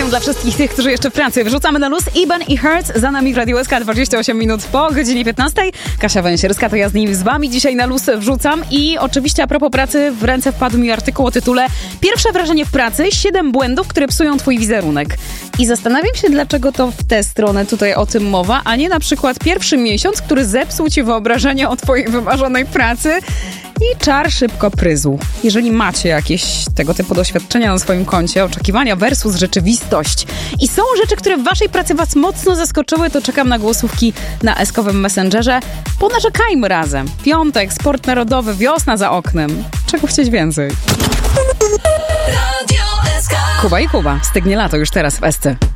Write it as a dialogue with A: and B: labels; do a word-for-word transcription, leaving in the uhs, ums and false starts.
A: porankiem dla wszystkich tych, którzy jeszcze w pracy. Wrzucamy na luz Iban i Hertz, za nami w Radiu S K dwadzieścia osiem minut po godzinie piętnastej. Kasia Węsierska, to ja z nimi z wami dzisiaj na luz wrzucam. I oczywiście a propos pracy, w ręce wpadł mi artykuł o tytule Pierwsze wrażenie w pracy, siedem błędów, które psują twój wizerunek. I zastanawiam się, dlaczego to w tę stronę tutaj o tym mowa, a nie na przykład pierwszy miesiąc, który zepsuł ci wyobrażenie o twojej wymarzonej pracy i czar szybko pryzł. Jeżeli macie jakieś tego typu doświadczenia na swoim koncie, oczekiwania versus rzeczywistość i są rzeczy, które w waszej pracy was mocno zaskoczyły, to czekam na głosówki na eskowym Messengerze. Ponarzekajmy razem. Piątek, sport narodowy, wiosna za oknem. Czego chcieć więcej? Kuba i Kuba. Stygnie lato już teraz w S C.